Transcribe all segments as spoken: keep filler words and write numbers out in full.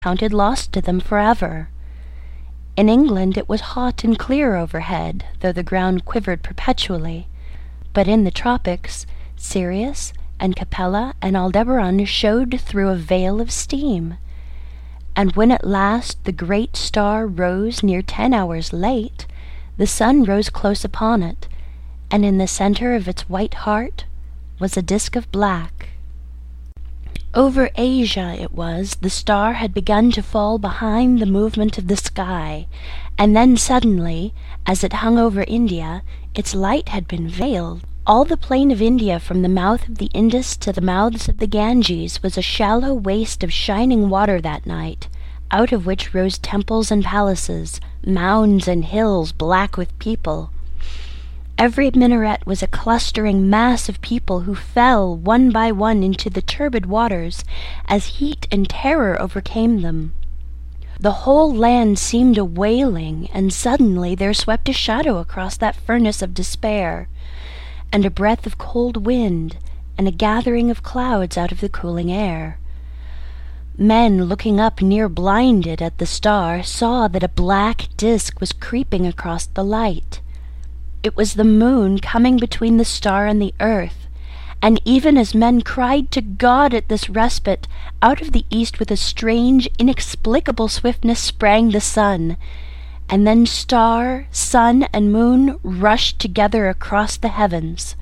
counted lost to them forever. In England it was hot and clear overhead, though the ground quivered perpetually. But in the tropics, Sirius and Capella and Aldebaran showed through a veil of steam. And when at last the great star rose near ten hours late, the sun rose close upon it, and in the centre of its white heart was a disk of black. Over Asia, it was, the star had begun to fall behind the movement of the sky, and then suddenly, as it hung over India, its light had been veiled. All the plain of India from the mouth of the Indus to the mouths of the Ganges was a shallow waste of shining water that night, out of which rose temples and palaces, mounds and hills black with people. Every minaret was a clustering mass of people who fell one by one into the turbid waters as heat and terror overcame them. The whole land seemed a wailing, and suddenly there swept a shadow across that furnace of despair, and a breath of cold wind, and a gathering of clouds out of the cooling air. Men looking up near blinded at the star saw that a black disk was creeping across the light. It was the moon coming between the star and the earth, and even as men cried to God at this respite, out of the east with a strange, inexplicable swiftness sprang the sun, and then star, sun, and moon rushed together across the heavens.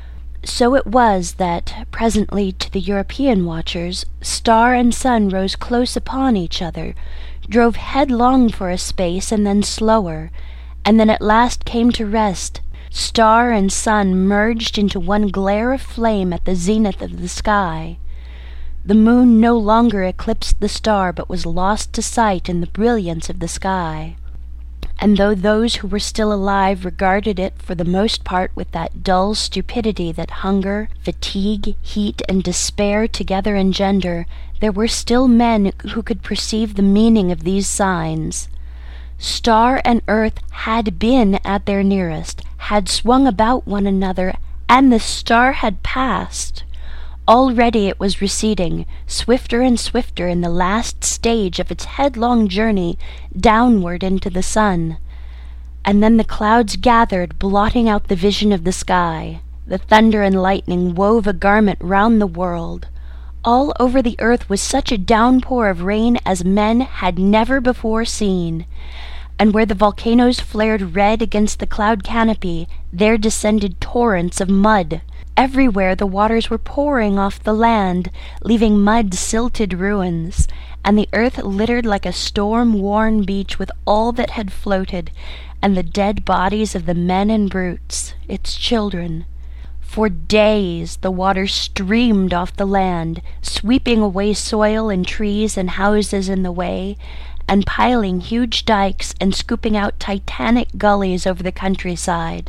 So it was that, presently to the European watchers, star and sun rose close upon each other, drove headlong for a space, and then slower, and then at last came to rest. Star and sun merged into one glare of flame at the zenith of the sky. The moon no longer eclipsed the star, but was lost to sight in the brilliance of the sky. And though those who were still alive regarded it for the most part with that dull stupidity that hunger, fatigue, heat, and despair together engender, there were still men who could perceive the meaning of these signs. Star and earth had been at their nearest, had swung about one another, and the star had passed. Already it was receding, swifter and swifter in the last stage of its headlong journey downward into the sun. And then the clouds gathered, blotting out the vision of the sky. The thunder and lightning wove a garment round the world. All over the earth was such a downpour of rain as men had never before seen. And where the volcanoes flared red against the cloud canopy, there descended torrents of mud. Everywhere the waters were pouring off the land, leaving mud-silted ruins, and the earth littered like a storm-worn beach with all that had floated, and the dead bodies of the men and brutes, its children. For days the water streamed off the land, sweeping away soil and trees and houses in the way, and piling huge dikes and scooping out titanic gullies over the countryside.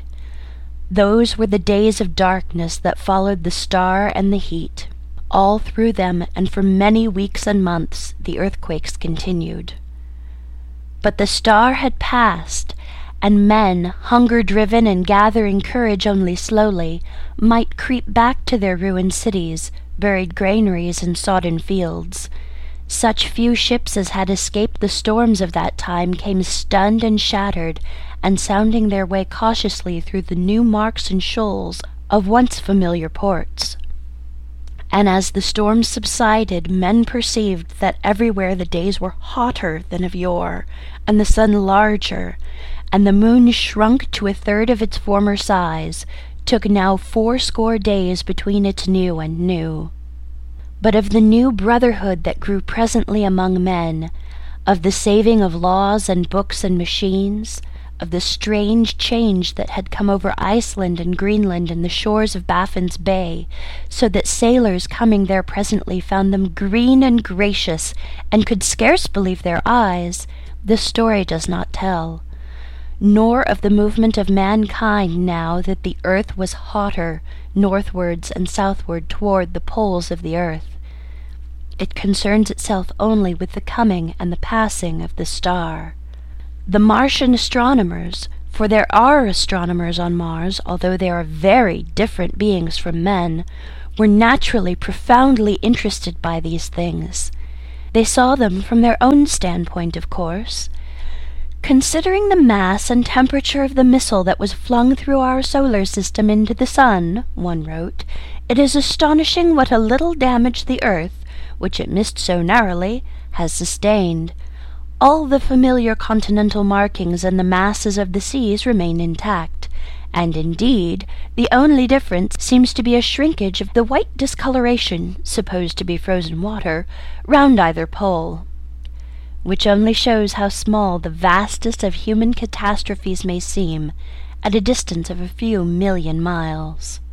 Those were the days of darkness that followed the star and the heat. All through them, and for many weeks and months, the earthquakes continued. But the star had passed, and men, hunger-driven and gathering courage only slowly, might creep back to their ruined cities, buried granaries and sodden fields. Such few ships as had escaped the storms of that time came stunned and shattered, and sounding their way cautiously through the new marks and shoals of once familiar ports. And as the storms subsided, men perceived that everywhere the days were hotter than of yore, and the sun larger, and the moon shrunk to a third of its former size, took now fourscore days between its new and new. But of the new brotherhood that grew presently among men, of the saving of laws and books and machines, of the strange change that had come over Iceland and Greenland and the shores of Baffin's Bay, so that sailors coming there presently found them green and gracious, and could scarce believe their eyes, the story does not tell. Nor of the movement of mankind now that the earth was hotter, northwards and southward toward the poles of the earth. It concerns itself only with the coming and the passing of the star. The Martian astronomers, for there are astronomers on Mars, although they are very different beings from men, were naturally profoundly interested by these things. They saw them from their own standpoint, of course. "Considering the mass and temperature of the missile that was flung through our solar system into the sun," one wrote, "it is astonishing what a little damage the earth, which it missed so narrowly, has sustained. All the familiar continental markings and the masses of the seas remain intact, and indeed the only difference seems to be a shrinkage of the white discoloration, supposed to be frozen water, round either pole." Which only shows how small the vastest of human catastrophes may seem at a distance of a few million miles.